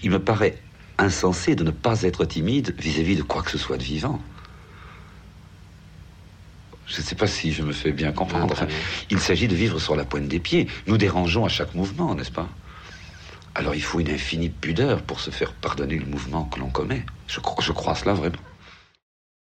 il me paraît insensé de ne pas être timide vis-à-vis de quoi que ce soit de vivant. Je ne sais pas si je me fais bien comprendre. Enfin, il s'agit de vivre sur la pointe des pieds. Nous dérangeons à chaque mouvement, n'est-ce pas? Alors il faut une infinie pudeur pour se faire pardonner le mouvement que l'on commet. Je crois cela vraiment.